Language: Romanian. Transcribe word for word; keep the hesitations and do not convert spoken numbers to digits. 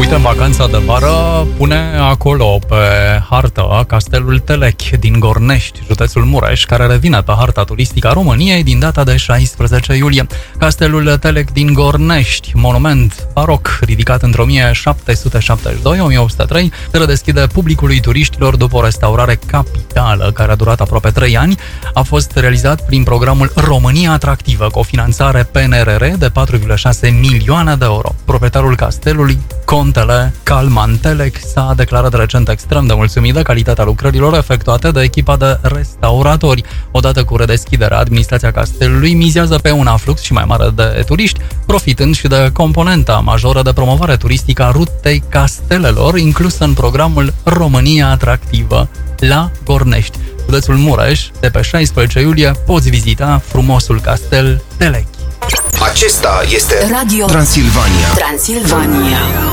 Uite, în vacanța de vară pune acolo pe hartă castelul Telec din Gornești, județul Mureș, care revine pe harta turistică a României din data de șaisprezece iulie. Castelul Telec din Gornești, monument baroc ridicat între o mie șapte sute șaptezeci și doi - o mie opt sute trei, se redeschide publicului turiștilor după o restaurare capitală care a durat aproape trei ani. A fost realizat prin programul România Atractivă, cu o finanțare P N R R de patru virgulă șase milioane de euro. Proprietarul castelului, Contele Calman Telec, s-a declarat recent extrem de mulțumit de calitatea lucrărilor efectuate de echipa de restauratori. Odată cu redeschiderea, administrația castelului mizează pe un aflux și mai mare de turiști, profitând și de componenta majoră de promovare turistică a rutei castelelor, inclusă în programul România Atractivă la Gornești, județul Mureș. De pe șaisprezece iulie poți vizita frumosul castel Telec. Acesta este Radio Transilvania. Transilvania.